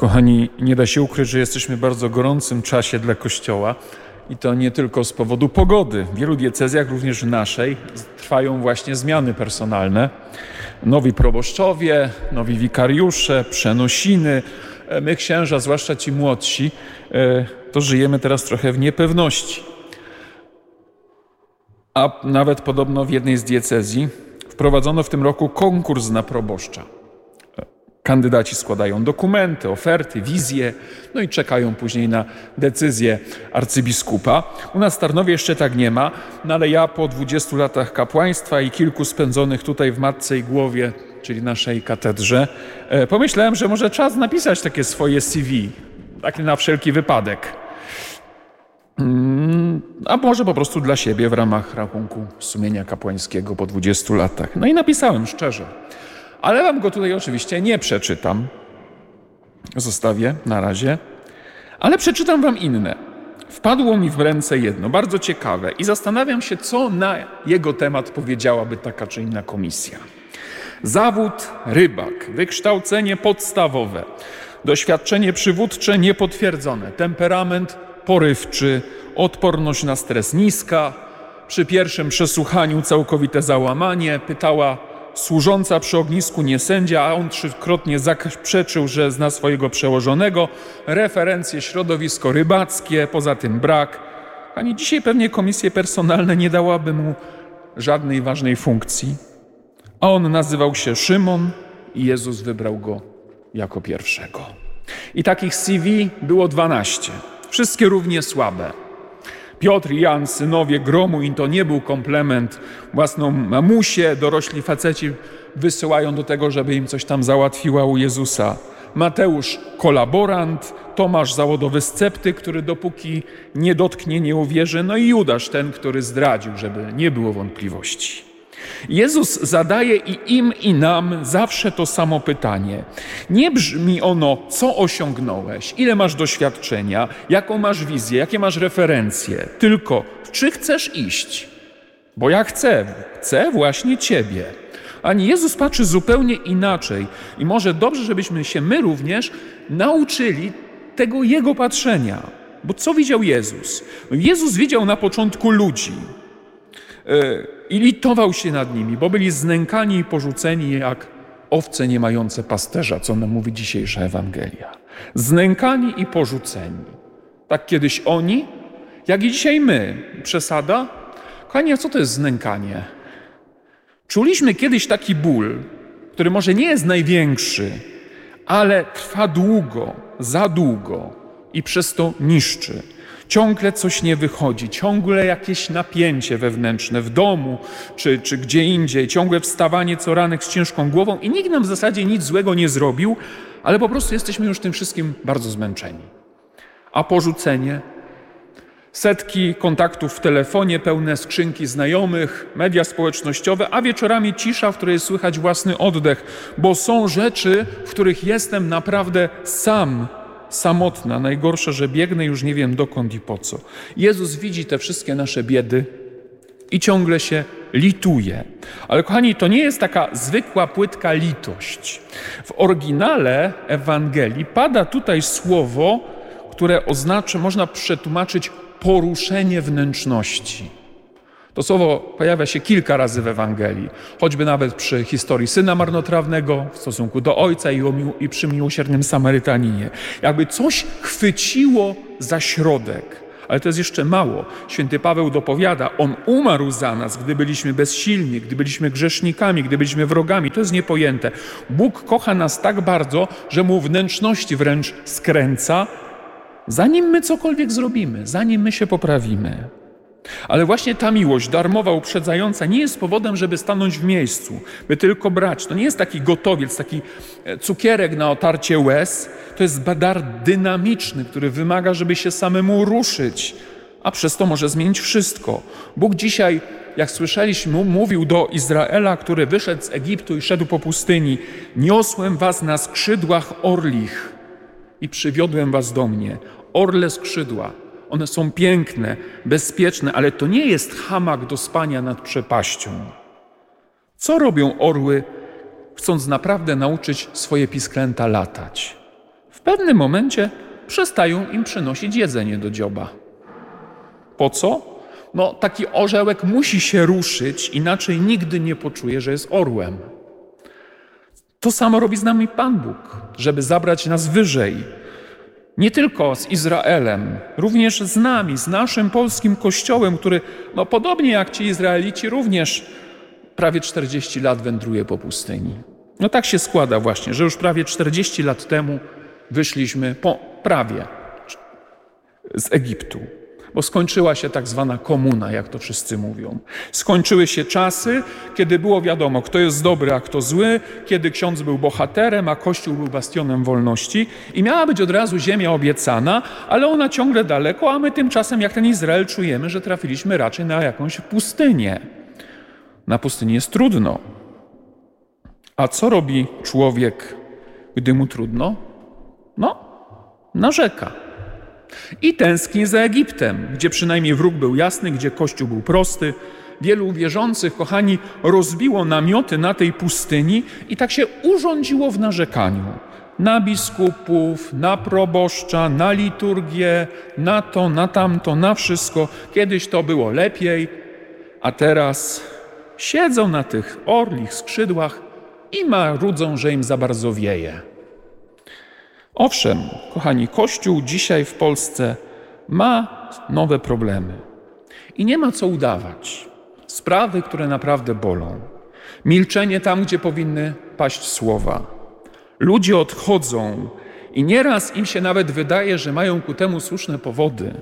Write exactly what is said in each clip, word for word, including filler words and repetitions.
Kochani, nie da się ukryć, że jesteśmy w bardzo gorącym czasie dla Kościoła i to nie tylko z powodu pogody. W wielu diecezjach, również w naszej, trwają właśnie zmiany personalne. Nowi proboszczowie, nowi wikariusze, przenosiny. My księża, zwłaszcza ci młodsi, to żyjemy teraz trochę w niepewności. A nawet podobno w jednej z diecezji wprowadzono w tym roku konkurs na proboszcza. Kandydaci składają dokumenty, oferty, wizje, no i czekają później na decyzję arcybiskupa. U nas w Tarnowie jeszcze tak nie ma, no ale ja po dwudziestu latach kapłaństwa i kilku spędzonych tutaj w Matce i Głowie, czyli naszej katedrze, pomyślałem, że może czas napisać takie swoje C V, takie na wszelki wypadek. A może po prostu dla siebie w ramach rachunku sumienia kapłańskiego po dwudziestu latach. No i napisałem szczerze. Ale wam go tutaj oczywiście nie przeczytam. Zostawię na razie. Ale przeczytam wam inne. Wpadło mi w ręce jedno, bardzo ciekawe i zastanawiam się, co na jego temat powiedziałaby taka czy inna komisja. Zawód rybak, wykształcenie podstawowe, doświadczenie przywódcze niepotwierdzone, temperament porywczy, odporność na stres niska, przy pierwszym przesłuchaniu całkowite załamanie, pytała służąca przy ognisku, nie sędzia, a on trzykrotnie zaprzeczył, że zna swojego przełożonego, referencje środowisko rybackie, poza tym brak. Ani dzisiaj pewnie komisje personalne nie dałaby mu żadnej ważnej funkcji. A on nazywał się Szymon i Jezus wybrał go jako pierwszego. I takich C V było dwanaście. Wszystkie równie słabe. Piotr i Jan, synowie gromu, i to nie był komplement. Własną mamusię dorośli faceci wysyłają do tego, żeby im coś tam załatwiła u Jezusa. Mateusz kolaborant, Tomasz zawodowy sceptyk, który dopóki nie dotknie, nie uwierzy. No i Judasz, ten, który zdradził, żeby nie było wątpliwości. Jezus zadaje i im, i nam zawsze to samo pytanie. Nie brzmi ono, co osiągnąłeś, ile masz doświadczenia, jaką masz wizję, jakie masz referencje, tylko czy chcesz iść? Bo ja chcę, chcę właśnie Ciebie. Ani Jezus patrzy zupełnie inaczej i może dobrze, żebyśmy się my również nauczyli tego Jego patrzenia. Bo co widział Jezus? Jezus widział na początku ludzi. I litował się nad nimi, bo byli znękani i porzuceni jak owce nie mające pasterza, co nam mówi dzisiejsza Ewangelia. Znękani i porzuceni. Tak kiedyś oni, jak i dzisiaj my. Przesada? Kochani, a co to jest znękanie? Czuliśmy kiedyś taki ból, który może nie jest największy, ale trwa długo, za długo i przez to niszczy. Ciągle coś nie wychodzi, ciągle jakieś napięcie wewnętrzne w domu czy, czy gdzie indziej, ciągłe wstawanie co ranek z ciężką głową i nikt nam w zasadzie nic złego nie zrobił, ale po prostu jesteśmy już tym wszystkim bardzo zmęczeni. A porzucenie? Setki kontaktów w telefonie, pełne skrzynki znajomych, media społecznościowe, a wieczorami cisza, w której słychać własny oddech, bo są rzeczy, w których jestem naprawdę sam, samotna. Najgorsze, że biegnę, już nie wiem dokąd i po co. Jezus widzi te wszystkie nasze biedy i ciągle się lituje. Ale kochani, to nie jest taka zwykła, płytka litość. W oryginale Ewangelii pada tutaj słowo, które oznacza, można przetłumaczyć poruszenie wnętrzności. To słowo pojawia się kilka razy w Ewangelii, choćby nawet przy historii syna marnotrawnego w stosunku do ojca i, mił, i przy miłosiernym Samarytaninie. Jakby coś chwyciło za środek. Ale to jest jeszcze mało. Święty Paweł dopowiada, on umarł za nas, gdy byliśmy bezsilni, gdy byliśmy grzesznikami, gdy byliśmy wrogami. To jest niepojęte. Bóg kocha nas tak bardzo, że mu wnętrzności wręcz skręca, zanim my cokolwiek zrobimy, zanim my się poprawimy. Ale właśnie ta miłość darmowa, uprzedzająca nie jest powodem, żeby stanąć w miejscu, by tylko brać. To nie jest taki gotowiec, taki cukierek na otarcie łez. To jest dar dynamiczny, który wymaga, żeby się samemu ruszyć, a przez to może zmienić wszystko. Bóg dzisiaj, jak słyszeliśmy, mówił do Izraela, który wyszedł z Egiptu i szedł po pustyni: niosłem was na skrzydłach orlich i przywiodłem was do mnie. Orle skrzydła. One są piękne, bezpieczne, ale to nie jest hamak do spania nad przepaścią. Co robią orły, chcąc naprawdę nauczyć swoje pisklęta latać? W pewnym momencie przestają im przynosić jedzenie do dzioba. Po co? No, taki orzełek musi się ruszyć, inaczej nigdy nie poczuje, że jest orłem. To samo robi z nami Pan Bóg, żeby zabrać nas wyżej. Nie tylko z Izraelem, również z nami, z naszym polskim Kościołem, który, no podobnie jak ci Izraelici, również prawie czterdzieści lat wędruje po pustyni. No tak się składa właśnie, że już prawie czterdzieści lat temu wyszliśmy po prawie z Egiptu, bo skończyła się tak zwana komuna, jak to wszyscy mówią. Skończyły się czasy, kiedy było wiadomo, kto jest dobry, a kto zły, kiedy ksiądz był bohaterem, a Kościół był bastionem wolności i miała być od razu ziemia obiecana, ale ona ciągle daleko, a my tymczasem, jak ten Izrael, czujemy, że trafiliśmy raczej na jakąś pustynię. Na pustyni jest trudno. A co robi człowiek, gdy mu trudno? No, narzeka. I tęskni za Egiptem, gdzie przynajmniej wróg był jasny, gdzie Kościół był prosty. Wielu wierzących, kochani, rozbiło namioty na tej pustyni i tak się urządziło w narzekaniu. Na biskupów, na proboszcza, na liturgię, na to, na tamto, na wszystko. Kiedyś to było lepiej, a teraz siedzą na tych orlich skrzydłach i marudzą, że im za bardzo wieje. Owszem, kochani, Kościół dzisiaj w Polsce ma nowe problemy i nie ma co udawać. Sprawy, które naprawdę bolą. Milczenie tam, gdzie powinny paść słowa. Ludzie odchodzą i nieraz im się nawet wydaje, że mają ku temu słuszne powody.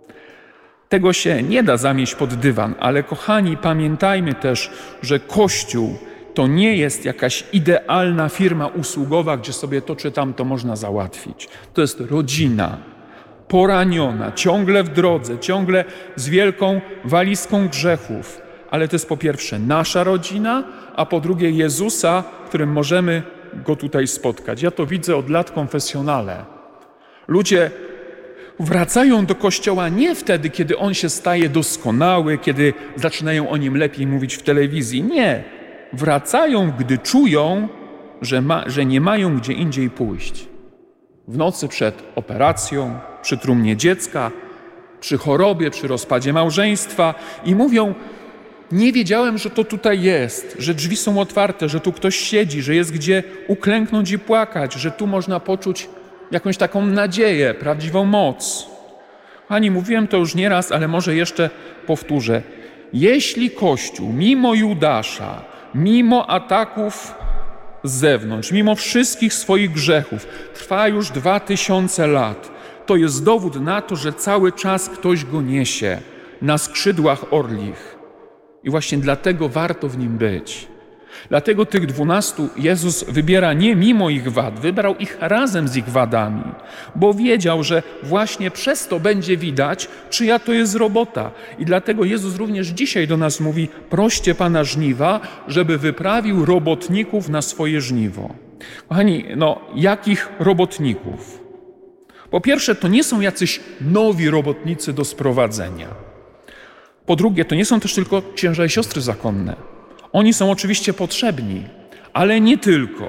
Tego się nie da zamieść pod dywan, ale kochani, pamiętajmy też, że Kościół to nie jest jakaś idealna firma usługowa, gdzie sobie to czy tamto można załatwić. To jest rodzina, poraniona, ciągle w drodze, ciągle z wielką walizką grzechów. Ale to jest po pierwsze nasza rodzina, a po drugie Jezusa, w którym możemy Go tutaj spotkać. Ja to widzę od lat konfesjonale. Ludzie wracają do Kościoła nie wtedy, kiedy On się staje doskonały, kiedy zaczynają o Nim lepiej mówić w telewizji. Nie. Wracają, gdy czują, że, ma, że nie mają gdzie indziej pójść. W nocy przed operacją, przy trumnie dziecka, przy chorobie, przy rozpadzie małżeństwa i mówią: nie wiedziałem, że to tutaj jest, że drzwi są otwarte, że tu ktoś siedzi, że jest gdzie uklęknąć i płakać, że tu można poczuć jakąś taką nadzieję, prawdziwą moc. Pani, mówiłem to już nieraz, ale może jeszcze powtórzę. Jeśli Kościół mimo Judasza, mimo ataków z zewnątrz, mimo wszystkich swoich grzechów, trwa już dwa tysiące lat, to jest dowód na to, że cały czas ktoś go niesie na skrzydłach orlich. I właśnie dlatego warto w nim być. Dlatego tych dwunastu Jezus wybiera nie mimo ich wad, wybrał ich razem z ich wadami, bo wiedział, że właśnie przez to będzie widać, czyja to jest robota. I dlatego Jezus również dzisiaj do nas mówi: proście Pana żniwa, żeby wyprawił robotników na swoje żniwo. Kochani, no jakich robotników? Po pierwsze, to nie są jacyś nowi robotnicy do sprowadzenia. Po drugie, to nie są też tylko księża i siostry zakonne. Oni są oczywiście potrzebni, ale nie tylko.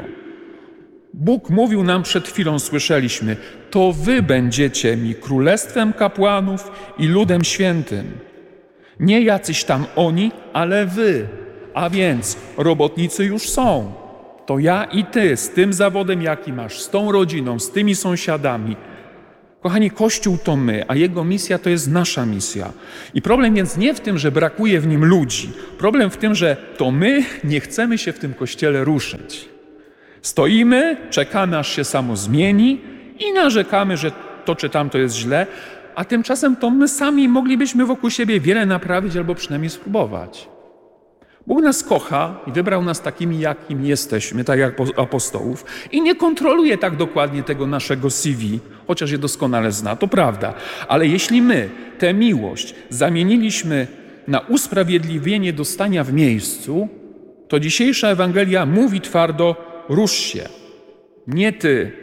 Bóg mówił nam przed chwilą, słyszeliśmy: to wy będziecie mi królestwem kapłanów i ludem świętym. Nie jacyś tam oni, ale wy. A więc robotnicy już są. To ja i ty, z tym zawodem, jaki masz, z tą rodziną, z tymi sąsiadami. Kochani, Kościół to my, a Jego misja to jest nasza misja. I problem więc nie w tym, że brakuje w nim ludzi. Problem w tym, że to my nie chcemy się w tym Kościele ruszyć. Stoimy, czekamy, aż się samo zmieni i narzekamy, że to czy tamto jest źle, a tymczasem to my sami moglibyśmy wokół siebie wiele naprawić albo przynajmniej spróbować. Bóg nas kocha i wybrał nas takimi, jakim jesteśmy, tak jak apostołów, i nie kontroluje tak dokładnie tego naszego C V, chociaż je doskonale zna, to prawda. Ale jeśli my tę miłość zamieniliśmy na usprawiedliwienie do stania w miejscu, to dzisiejsza Ewangelia mówi twardo: rusz się. Nie ty,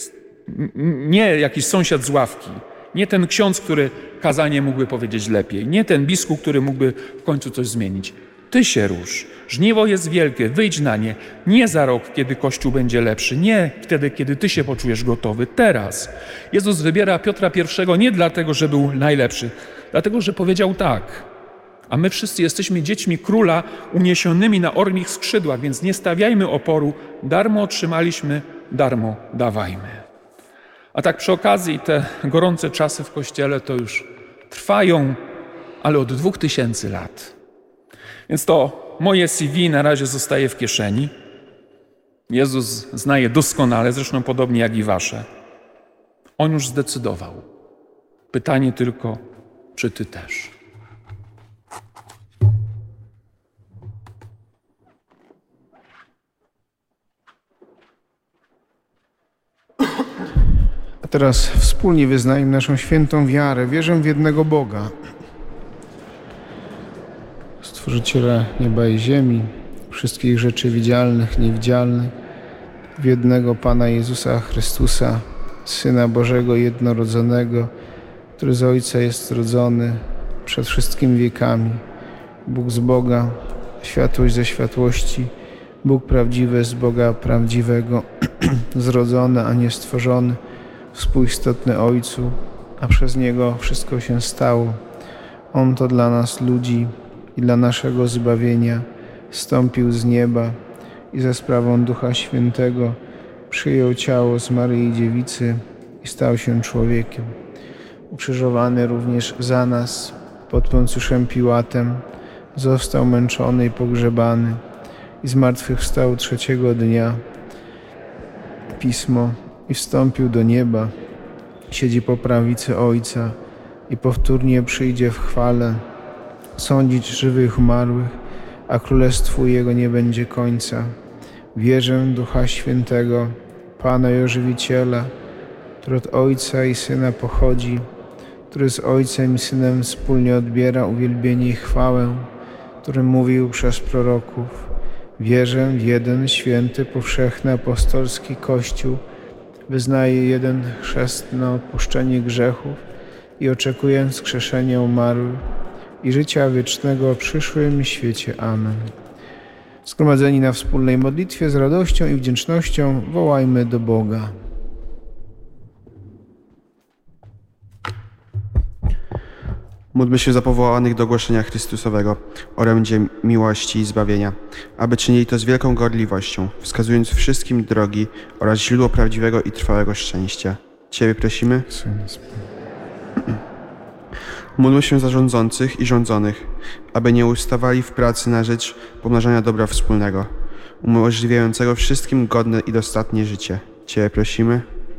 nie jakiś sąsiad z ławki, nie ten ksiądz, który kazanie mógłby powiedzieć lepiej, nie ten biskup, który mógłby w końcu coś zmienić. Ty się rusz. Żniwo jest wielkie, wyjdź na nie. Nie za rok, kiedy Kościół będzie lepszy. Nie wtedy, kiedy Ty się poczujesz gotowy. Teraz. Jezus wybiera Piotra I nie dlatego, że był najlepszy, dlatego, że powiedział tak. A my wszyscy jesteśmy dziećmi króla uniesionymi na ormich skrzydłach, więc nie stawiajmy oporu. Darmo otrzymaliśmy, darmo dawajmy. A tak przy okazji te gorące czasy w Kościele to już trwają, ale od dwóch tysięcy lat. Więc to moje C V na razie zostaje w kieszeni. Jezus zna je doskonale, zresztą podobnie jak i wasze. On już zdecydował. Pytanie tylko, czy ty też? A teraz wspólnie wyznajmy naszą świętą wiarę. Wierzę w jednego Boga, Stworzyciela nieba i ziemi, wszystkich rzeczy widzialnych, niewidzialnych, w jednego Pana Jezusa Chrystusa, Syna Bożego jednorodzonego, który z Ojca jest rodzony przed wszystkimi wiekami, Bóg z Boga, światłość ze światłości, Bóg prawdziwy z Boga prawdziwego, zrodzony, a nie stworzony, współistotny Ojcu, a przez Niego wszystko się stało. On to dla nas ludzi i dla naszego zbawienia zstąpił z nieba i za sprawą Ducha Świętego przyjął ciało z Maryi Dziewicy i stał się człowiekiem. Ukrzyżowany również za nas pod Poncjuszem Piłatem, został męczony i pogrzebany i zmartwychwstał trzeciego dnia. Pismo i wstąpił do nieba, siedzi po prawicy Ojca i powtórnie przyjdzie w chwale sądzić żywych, umarłych, a królestwu Jego nie będzie końca. Wierzę w Ducha Świętego, Pana i Ożywiciela, który od Ojca i Syna pochodzi, który z Ojcem i Synem wspólnie odbiera uwielbienie i chwałę, który mówił przez proroków. Wierzę w jeden święty, powszechny, apostolski Kościół, wyznaję jeden chrzest na odpuszczenie grzechów i oczekuję wskrzeszenia umarłych i życia wiecznego w przyszłym świecie. Amen. Zgromadzeni na wspólnej modlitwie z radością i wdzięcznością wołajmy do Boga. Módlmy się za powołanych do głoszenia Chrystusowego, orędzie miłości i zbawienia, aby czynili to z wielką gorliwością, wskazując wszystkim drogi oraz źródło prawdziwego i trwałego szczęścia. Ciebie prosimy. Módlmy się za rządzących i rządzonych, aby nie ustawali w pracy na rzecz pomnażania dobra wspólnego, umożliwiającego wszystkim godne i dostatnie życie. Ciebie prosimy.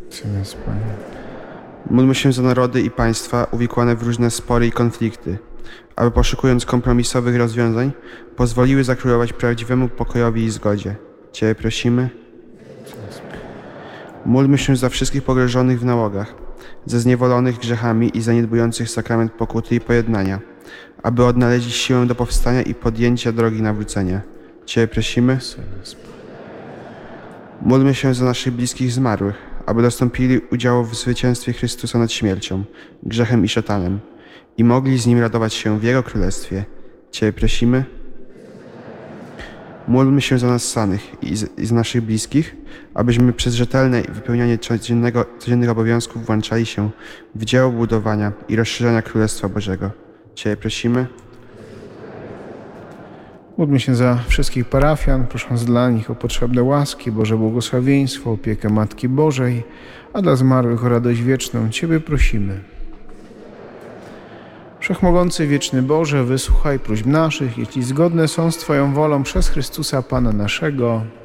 Módlmy się za narody i państwa uwikłane w różne spory i konflikty, aby poszukując kompromisowych rozwiązań, pozwoliły zakrólować prawdziwemu pokojowi i zgodzie. Ciebie prosimy. Módlmy się za wszystkich pogrążonych w nałogach, ze zniewolonych grzechami i zaniedbujących sakrament pokuty i pojednania, aby odnaleźli siłę do powstania i podjęcia drogi nawrócenia. Ciebie prosimy. Módlmy się za naszych bliskich zmarłych, aby dostąpili udziału w zwycięstwie Chrystusa nad śmiercią, grzechem i szatanem i mogli z Nim radować się w Jego Królestwie. Ciebie prosimy. Módlmy się za nas samych i z, i z naszych bliskich, abyśmy przez rzetelne wypełnianie codziennego, codziennych obowiązków włączali się w dzieło budowania i rozszerzania Królestwa Bożego. Ciebie prosimy. Módlmy się za wszystkich parafian, prosząc dla nich o potrzebne łaski, Boże błogosławieństwo, opiekę Matki Bożej, a dla zmarłych o radość wieczną. Ciebie prosimy. Wszechmogący wieczny Boże, wysłuchaj próśb naszych, jeśli zgodne są z Twoją wolą przez Chrystusa Pana naszego.